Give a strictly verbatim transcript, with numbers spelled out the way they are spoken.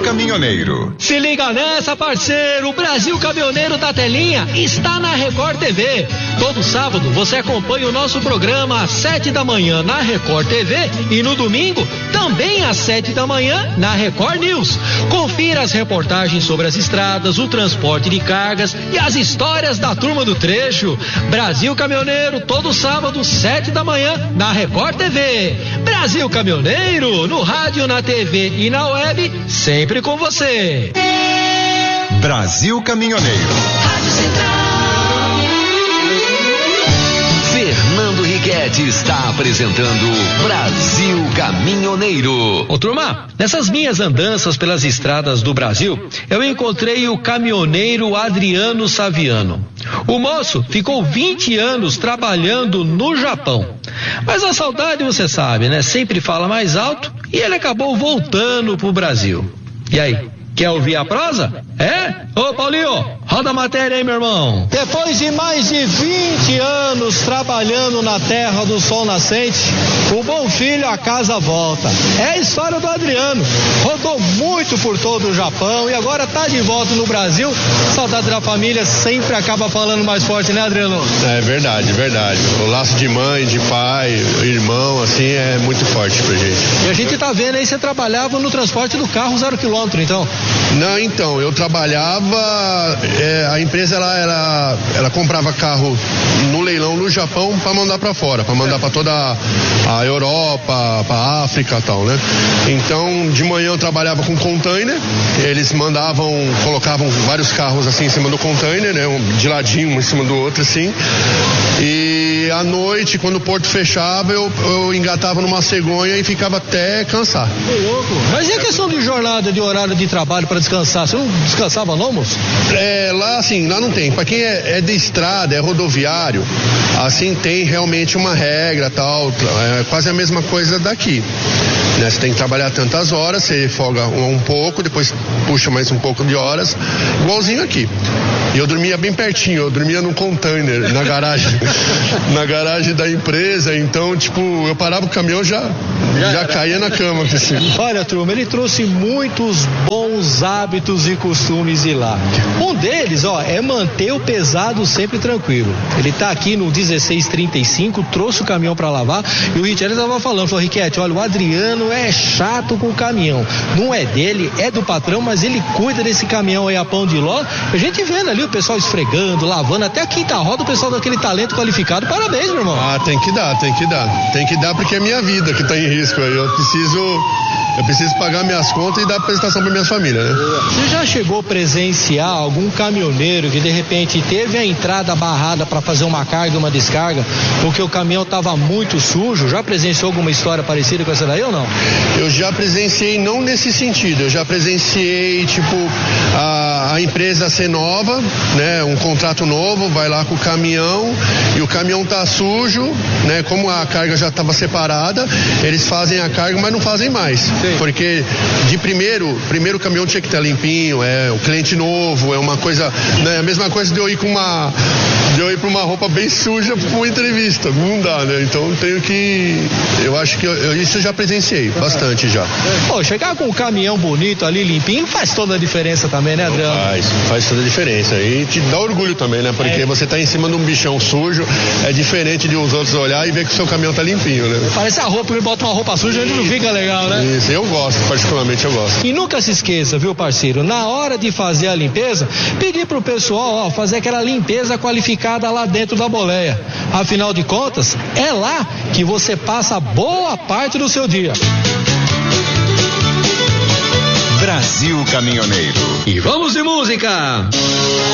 Caminhoneiro. Se liga nessa, parceiro, o Brasil Caminhoneiro da Telinha está na Record T V. Todo sábado você acompanha o nosso programa às sete da manhã na Record T V e no domingo também às sete da manhã na Record News. Confira as reportagens sobre as estradas, o transporte de cargas e as histórias da turma do trecho. Brasil Caminhoneiro, todo sábado, sete da manhã na Record T V. Brasil Caminhoneiro, no rádio, na T V e na web, sempre com você. Brasil Caminhoneiro. Rádio Central. Fernando Riquetti está apresentando Brasil Caminhoneiro. Ô turma, nessas minhas andanças pelas estradas do Brasil, eu encontrei o caminhoneiro Adriano Saviano. O moço ficou vinte anos trabalhando no Japão. Mas a saudade, você sabe, né? Sempre fala mais alto e ele acabou voltando pro Brasil. E aí? Quer ouvir a prosa? É? Ô Paulinho, roda a matéria aí, meu irmão. Depois de mais de vinte anos trabalhando na terra do sol nascente, o bom filho a casa volta. É a história do Adriano. Rodou muito por todo o Japão e agora tá de volta no Brasil. Saudade da família sempre acaba falando mais forte, né, Adriano? É verdade, verdade. O laço de mãe, de pai, irmão, assim, é muito forte pra gente. E a gente tá vendo aí, você trabalhava no transporte do carro zero quilômetro, então? Não, então, eu trabalhava, é, a empresa ela, ela, ela comprava carro no leilão no Japão para mandar para fora, para mandar para toda a Europa, para África e tal, né? Então, de manhã eu trabalhava com container, eles mandavam, colocavam vários carros assim em cima do container, né? Um de ladinho, um em cima do outro assim, e à noite, quando o porto fechava, eu, eu engatava numa cegonha e ficava até cansar. Que louco! Mas e a questão de jornada, de horário de trabalho para descansar? Você não descansava não, moço? É, lá assim, lá não tem. Para quem é, é de estrada, é rodoviário, assim tem realmente uma regra tal, é quase a mesma coisa daqui. Né? Você tem que trabalhar tantas horas, você folga um, um pouco, depois puxa mais um pouco de horas, igualzinho aqui. E eu dormia bem pertinho, eu dormia num container, na garagem, na garagem da empresa, então, tipo, eu parava o caminhão, já, já caía na cama. Assim. Olha, turma, ele trouxe muitos bons hábitos e costumes de lá. Um deles, ó, é manter o pesado sempre tranquilo. Ele tá aqui no dezesseis trinta e cinco, trouxe o caminhão para lavar, e o Richard estava falando, falou, Riquetti, olha, o Adriano é chato com o caminhão. Não é dele, é do patrão, mas ele cuida desse caminhão aí a pão de ló. A gente vendo ali o pessoal esfregando, lavando, até a quinta roda, o pessoal daquele talento qualificado. Parabéns, meu irmão. Ah, tem que dar, tem que dar. Tem que dar porque é minha vida que tá em risco aí. Eu preciso, eu preciso pagar minhas contas e dar apresentação pra minha família, né? Você já chegou a presenciar algum caminhoneiro que de repente teve a entrada barrada para fazer uma carga, uma descarga, porque o caminhão tava muito sujo? Já presenciou alguma história parecida com essa daí ou não? Eu já presenciei, não nesse sentido, eu já presenciei, tipo, a, a empresa ser nova, né? Um contrato novo, vai lá com o caminhão e o caminhão tá sujo, né? Como a carga já estava separada, eles fazem a carga, mas não fazem mais. Sim. Porque de primeiro, primeiro o caminhão tinha que estar limpinho, é o cliente novo, é uma coisa, né? A mesma coisa de eu ir com uma, de eu ir para uma roupa bem suja para uma entrevista, não dá, né? Então tenho que, eu acho que eu, eu, isso eu já presenciei, bastante já. Pô, chegar com um caminhão bonito ali, limpinho, faz toda a diferença também, né, Adriano? Faz, faz toda a diferença e te dá orgulho também, né? Porque é. Você tá em cima de um bichão sujo, é diferente de os outros olhar e ver que o seu caminhão tá limpinho, né? Parece a roupa, ele bota uma roupa suja, ele não fica legal, né? Isso, eu gosto, particularmente eu gosto. E nunca se esqueça, viu, parceiro, na hora de fazer a limpeza, pedir pro pessoal, ó, fazer aquela limpeza qualificada lá dentro da boleia. Afinal de contas, é lá que você passa boa parte do seu dia. Brasil Caminhoneiro. E vamos de música!